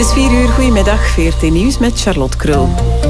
Het is 4 uur, goedemiddag, VRT Nieuws met Charlotte Krul.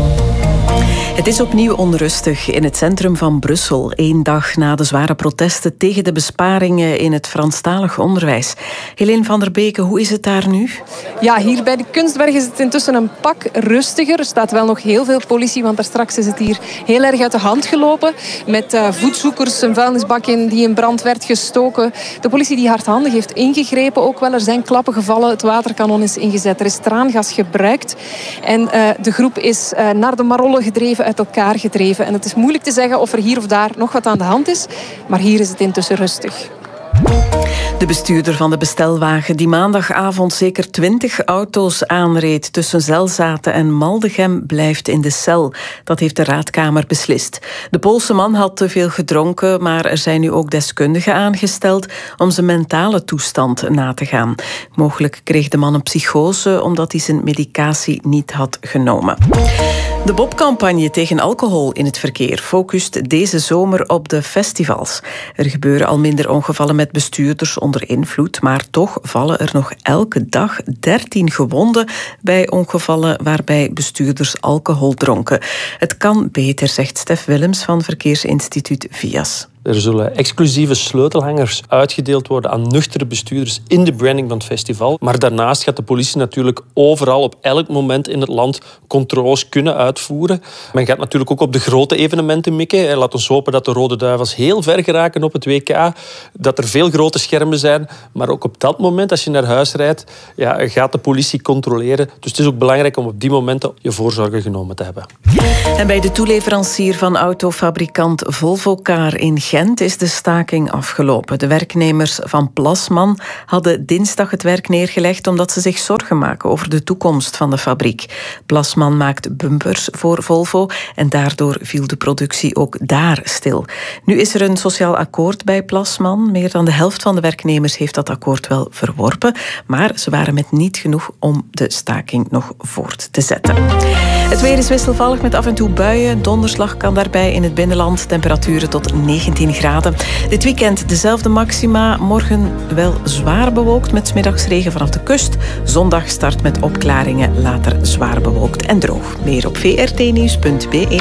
Het is opnieuw onrustig in het centrum van Brussel, 1 dag na de zware protesten tegen de besparingen in het Franstalig onderwijs. Helene van der Beke, hoe is het daar nu? Ja, hier bij de Kunstberg is het intussen een pak rustiger. Er staat wel nog heel veel politie, want daar straks is het hier heel erg uit de hand gelopen. Met voetzoekers, een vuilnisbak die in brand werd gestoken. De politie die hardhandig heeft ingegrepen ook wel. Er zijn klappen gevallen, het waterkanon is ingezet. Er is traangas gebruikt. En de groep is naar de Marollen gedreven, uit elkaar gedreven. En het is moeilijk te zeggen of er hier of daar nog wat aan de hand is. Maar hier is het intussen rustig. De bestuurder van de bestelwagen die maandagavond zeker 20 auto's aanreed tussen Zelzaten en Maldegem blijft in de cel. Dat heeft de raadkamer beslist. De Poolse man had te veel gedronken, maar er zijn nu ook deskundigen aangesteld om zijn mentale toestand na te gaan. Mogelijk kreeg de man een psychose omdat hij zijn medicatie niet had genomen. De Bob-campagne tegen alcohol in het verkeer focust deze zomer op de festivals. Er gebeuren al minder ongevallen met bestuurders onder invloed, maar toch vallen er nog elke dag 13 gewonden bij ongevallen waarbij bestuurders alcohol dronken. Het kan beter, zegt Stef Willems van Verkeersinstituut VIAS. Er zullen exclusieve sleutelhangers uitgedeeld worden aan nuchtere bestuurders in de branding van het festival. Maar daarnaast gaat de politie natuurlijk overal op elk moment in het land controles kunnen uitvoeren. Men gaat natuurlijk ook op de grote evenementen mikken. Laat ons hopen dat de Rode Duivels heel ver geraken op het WK. Dat er veel grote schermen zijn. Maar ook op dat moment, als je naar huis rijdt, gaat de politie controleren. Dus het is ook belangrijk om op die momenten je voorzorgen genomen te hebben. En bij de toeleverancier van autofabrikant Volvocar in Gent is de staking afgelopen. De werknemers van Plasman hadden dinsdag het werk neergelegd omdat ze zich zorgen maken over de toekomst van de fabriek. Plasman maakt bumpers voor Volvo en daardoor viel de productie ook daar stil. Nu is er een sociaal akkoord bij Plasman. Meer dan de helft van de werknemers heeft dat akkoord wel verworpen, maar ze waren met niet genoeg om de staking nog voort te zetten. Het weer is wisselvallig met af en toe buien. Donderslag kan daarbij in het binnenland. Temperaturen tot 19 graden. Dit weekend dezelfde maxima. Morgen wel zwaar bewolkt met 's middags regen vanaf de kust. Zondag start met opklaringen. Later zwaar bewolkt en droog. Meer op vrtnieuws.be.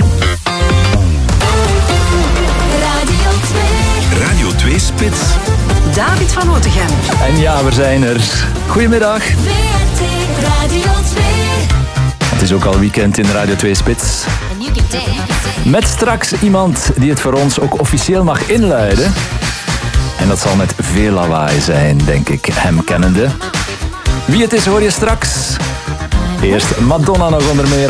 Radio 2 Spits. David van Otegem. En ja, we zijn er. Goedemiddag. VRT Radio 2. Het is ook al weekend in Radio 2 Spits. Met straks iemand die het voor ons ook officieel mag inluiden. En dat zal met veel lawaai zijn, denk ik, hem kennende. Wie het is hoor je straks. Eerst Madonna nog onder meer.